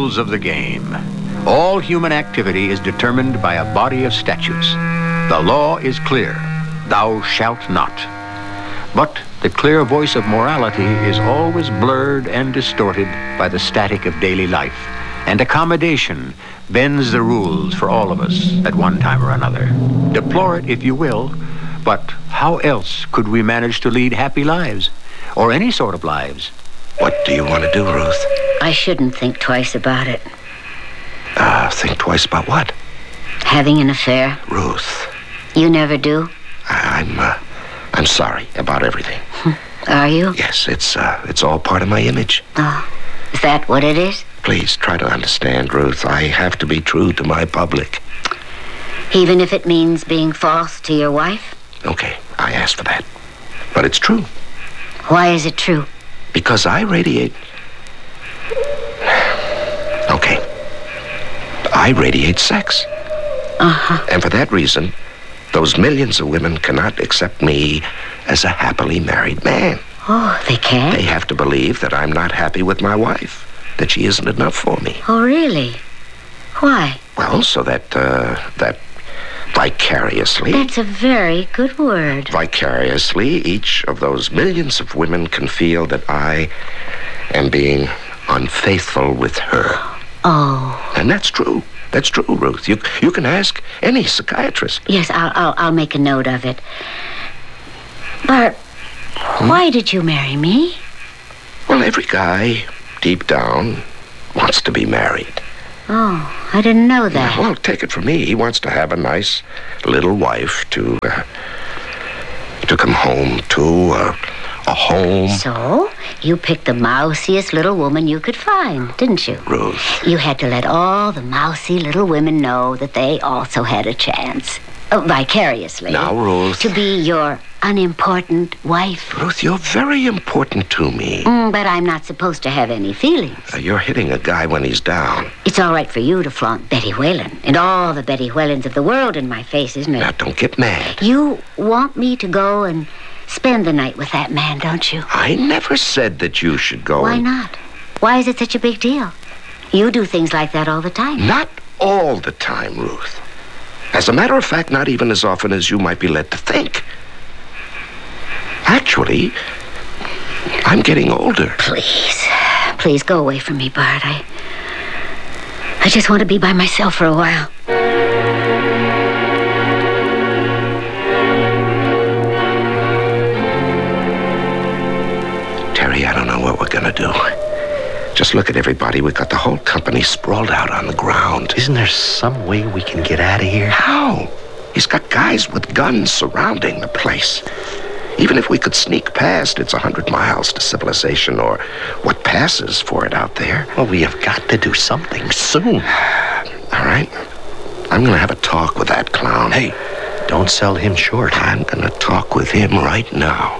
rules of the game. All human activity is determined by a body of statutes. The law is clear. Thou shalt not. But the clear voice of morality is always blurred and distorted by the static of daily life. And accommodation bends the rules for all of us at one time or another. Deplore it if you will, but how else could we manage to lead happy lives? Or any sort of lives? What do you want to do, Ruth? I shouldn't think twice about it. Think twice about what? Having an affair. Ruth. You never do? I'm sorry about everything. Are you? Yes, it's all part of my image. Oh, is that what it is? Please try to understand, Ruth. I have to be true to my public. Even if it means being false to your wife? Okay, I asked for that. But it's true. Why is it true? Because I radiate... Okay. I radiate sex. Uh-huh. And for that reason, those millions of women cannot accept me as a happily married man. Oh, they can't? They have to believe that I'm not happy with my wife, that she isn't enough for me. Oh, really? Why? Well, so that vicariously... That's a very good word. Vicariously, each of those millions of women can feel that I am being unfaithful with her. Oh. And that's true. That's true, Ruth. You can ask any psychiatrist. Yes, I'll make a note of it. Bart, why did you marry me? Well, every guy, deep down, wants to be married. Oh, I didn't know that. Well, take it from me. He wants to have a nice little wife to come home to, a home. So, you picked the mousiest little woman you could find, didn't you? Ruth. You had to let all the mousy little women know that they also had a chance. Vicariously. Now, Ruth. To be your unimportant wife. Ruth, you're very important to me. But I'm not supposed to have any feelings. You're hitting a guy when he's down. It's all right for you to flaunt Betty Whalen and all the Betty Whalens of the world in my face, isn't it? Now, don't get mad. You want me to go and spend the night with that man, don't you? I never said that you should go. Why not? Why is it such a big deal? You do things like that all the time. Not all the time, Ruth. As a matter of fact, not even as often as you might be led to think. Actually, I'm getting older. Please go away from me, Bart. I just want to be by myself for a while. Terry, I don't know what we're gonna do. Just look at everybody. We've got the whole company sprawled out on the ground. Isn't there some way we can get out of here? How? He's got guys with guns surrounding the place. Even if we could sneak past, it's 100 miles to civilization, or what passes for it out there. Well, we have got to do something soon. All right. I'm going to have a talk with that clown. Hey, don't sell him short. I'm going to talk with him right now.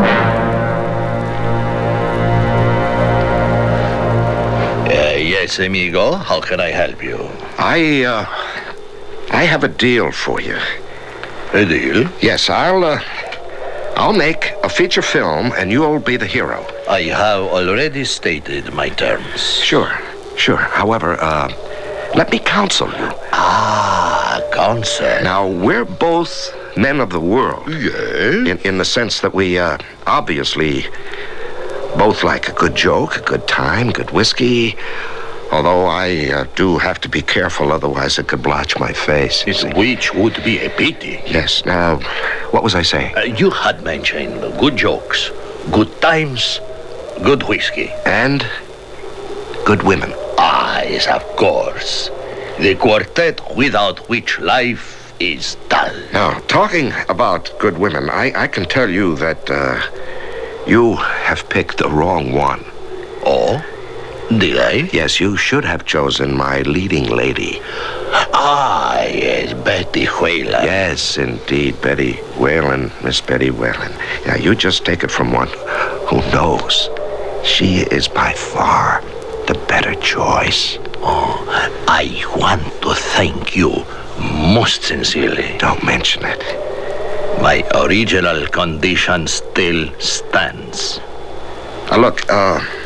Yes, amigo. How can I help you? I have a deal for you. A deal? Yes, I'll make a feature film, and you'll be the hero. I have already stated my terms. Sure. However, let me counsel you. Counsel. Now, we're both men of the world. Yes? In the sense that we, obviously, both like a good joke, a good time, good whiskey. Although I do have to be careful, otherwise it could blotch my face. Which would be a pity. Yes. Now, what was I saying? You had mentioned good jokes, good times, good whiskey. And good women. Yes, of course. The quartet without which life is dull. Now, talking about good women, I can tell you that you have picked the wrong one. Oh? Did I? Yes, you should have chosen my leading lady. Yes, Betty Whalen. Yes, indeed, Betty Whalen, Miss Betty Whalen. Now, you just take it from one who knows. She is by far the better choice. I want to thank you most sincerely. Don't mention it. My original condition still stands. Look,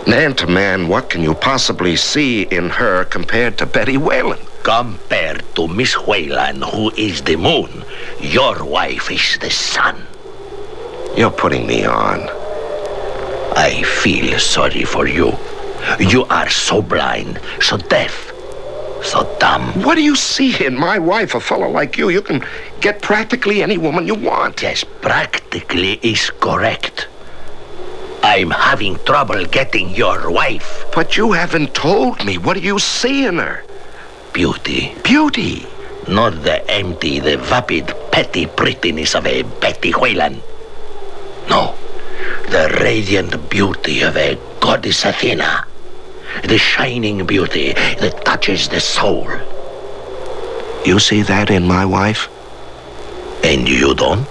Man to man, what can you possibly see in her compared to Betty Whalen? Compared to Miss Whalen, who is the moon, your wife is the sun. You're putting me on. I feel sorry for you. You are so blind, so deaf, so dumb. What do you see in my wife, a fellow like you? You can get practically any woman you want. Yes, practically is correct. I'm having trouble getting your wife. But you haven't told me. What do you see in her? Beauty. Beauty. Not the empty, the vapid, petty prettiness of a Betty Whalen. No, the radiant beauty of a goddess Athena. The shining beauty that touches the soul. You see that in my wife? And you don't?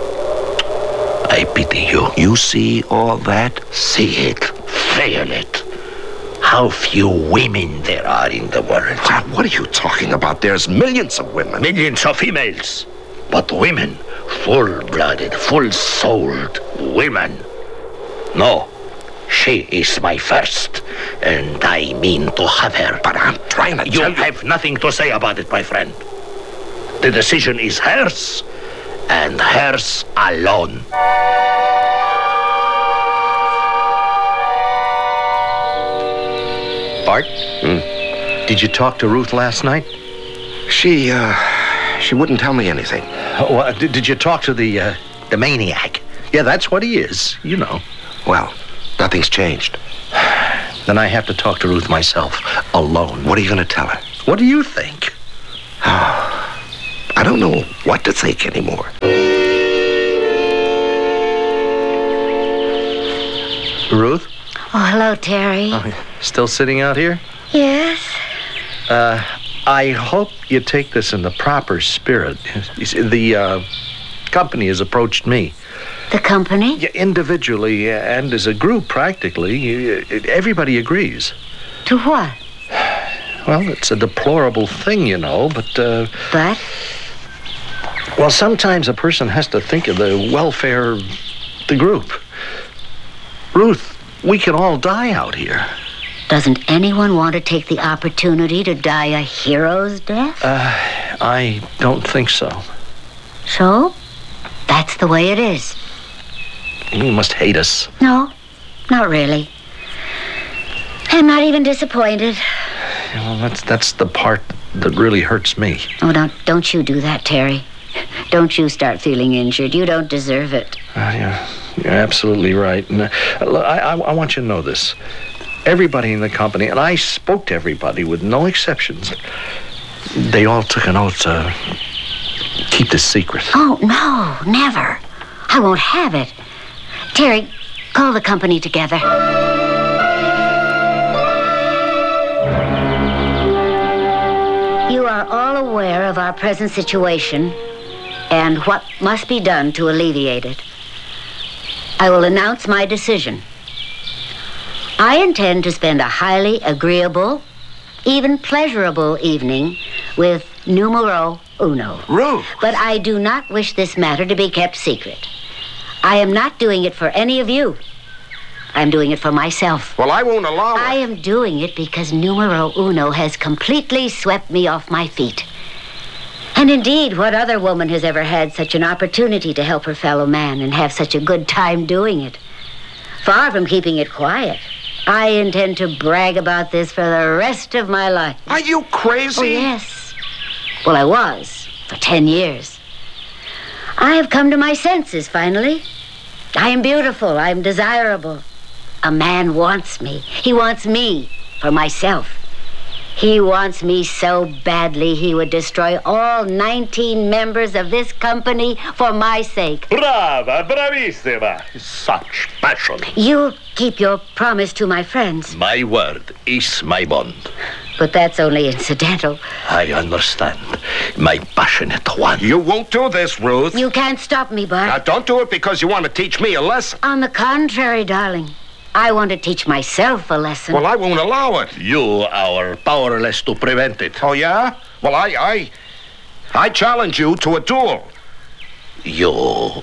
I pity you. You see all that? See it, feel it. How few women there are in the world. What are you talking about? There's millions of women. Millions of females. But women, full-blooded, full-souled women. No, she is my first, and I mean to have her. But I'm trying to You tell have nothing to say about it, my friend. The decision is hers, and hers alone. Bart? Did you talk to Ruth last night? She wouldn't tell me anything. Well, did you talk to the maniac? Yeah, that's what he is, you know. Well, nothing's changed. Then I have to talk to Ruth myself, alone. What are you going to tell her? What do you think? I don't know what to think anymore. Ruth? Oh, hello, Terry. Oh, still sitting out here? Yes? I hope you take this in the proper spirit. You see, the company has approached me. The company? Yeah, individually and as a group, practically. Everybody agrees. To what? Well, it's a deplorable thing, you know, but... But? Well, sometimes a person has to think of the welfare of the group. Ruth, we can all die out here. Doesn't anyone want to take the opportunity to die a hero's death? I don't think so. So? That's the way it is. You must hate us. No, not really. I'm not even disappointed. Well, that's the part that really hurts me. Oh, don't you do that, Terry. Don't you start feeling injured. You don't deserve it. You're absolutely right. And, look, I want you to know this. Everybody in the company, and I spoke to everybody with no exceptions, they all took an oath to keep this secret. Oh, no, never. I won't have it. Terry, call the company together. You are all aware of our present situation and what must be done to alleviate it. I will announce my decision. I intend to spend a highly agreeable, even pleasurable evening with numero uno. Ruth! But I do not wish this matter to be kept secret. I am not doing it for any of you. I'm doing it for myself. Well, I won't allow it. I am doing it because numero uno has completely swept me off my feet. And indeed, what other woman has ever had such an opportunity to help her fellow man and have such a good time doing it? Far from keeping it quiet, I intend to brag about this for the rest of my life. Are you crazy? Oh, yes. Well, I was for 10 years. I have come to my senses, finally. I am beautiful. I am desirable. A man wants me. He wants me for myself. He wants me so badly he would destroy all 19 members of this company for my sake. Brava, bravissima. Such passion. You'll keep your promise to my friends. My word is my bond. But that's only incidental. I understand. My passionate one. You won't do this, Ruth. You can't stop me, Bart. Now, don't do it because you want to teach me a lesson. On the contrary, darling. I want to teach myself a lesson. Well, I won't allow it. You are powerless to prevent it. Oh, yeah? Well, I challenge you to a duel. You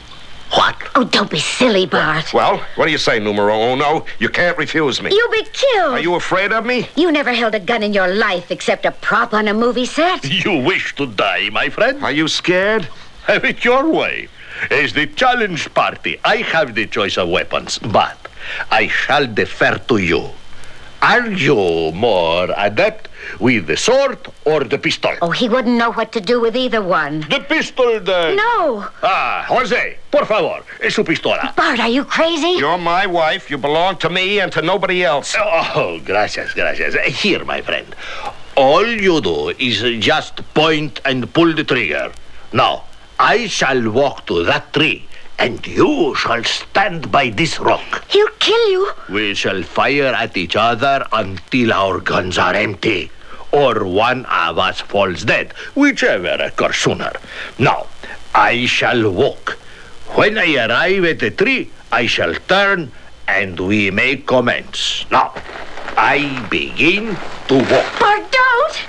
What? Oh, don't be silly, Bart. Well, what do you say, numero uno? You can't refuse me. You'll be killed. Are you afraid of me? You never held a gun in your life except a prop on a movie set. You wish to die, my friend? Are you scared? Have it your way. As the challenge party, I have the choice of weapons, but I shall defer to you. Are you more adept with the sword or the pistol? Oh, he wouldn't know what to do with either one. The pistol, then. No. Jose, por favor, su pistola. Bart, are you crazy? You're my wife. You belong to me and to nobody else. Oh, gracias. Here, my friend. All you do is just point and pull the trigger. Now, I shall walk to that tree, and you shall stand by this rock. He'll kill you. We shall fire at each other until our guns are empty, or one of us falls dead, whichever occurs sooner. Now, I shall walk. When I arrive at the tree, I shall turn, and we may commence. Now, I begin to walk. Bart, don't.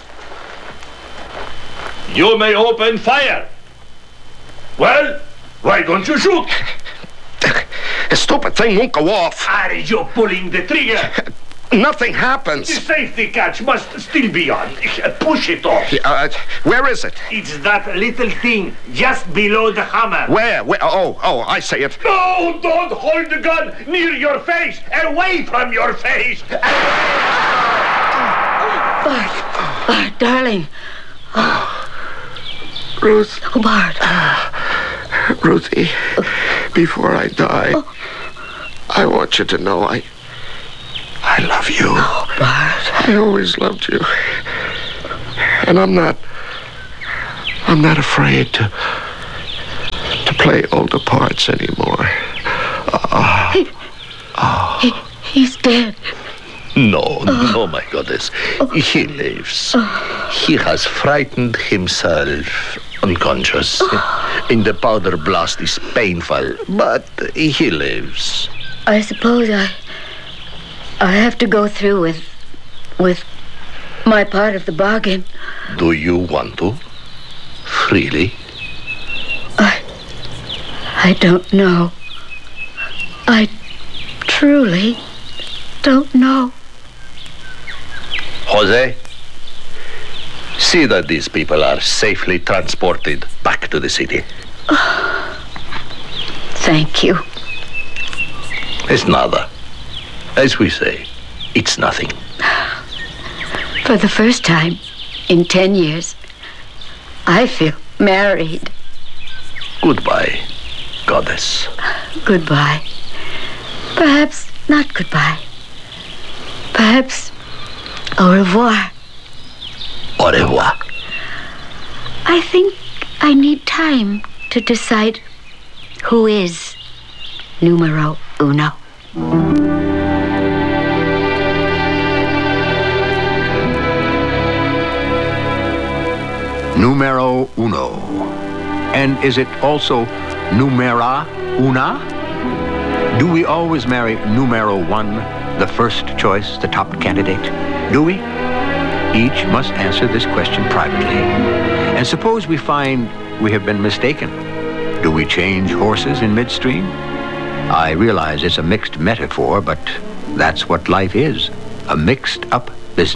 You may open fire. Well, why don't you shoot? The stupid thing won't go off. Are you pulling the trigger? Nothing The happens. safety catch must still be on. Push it off. Where is it? It's that little thing just below the hammer. Where? Oh, I see it. No, don't hold the gun near your face. Away from your face. Bart, darling. Ruth. Oh, Bart. Ruthie, before I die, I want you to know I love you. Oh, Bart. I always loved you. And I'm not afraid to play older parts anymore. He's dead. No, my goddess. He lives. He has frightened himself unconscious. And the powder blast is painful, but he lives. I suppose I have to go through with my part of the bargain. Do you want to? Freely? I don't know. I truly don't know. Jose, see that these people are safely transported back to the city. Thank you. It's nada. As we say, it's nothing. For the first time in 10 years, I feel married. Goodbye, goddess. Goodbye. Perhaps not goodbye. Perhaps au revoir. Au revoir. I think I need time to decide who is numero uno. Numero uno. And is it also numera una? Do we always marry numero one, the first choice, the top candidate? Do we? Each must answer this question privately. And suppose we find we have been mistaken. Do we change horses in midstream? I realize it's a mixed metaphor, but that's what life is, a mixed-up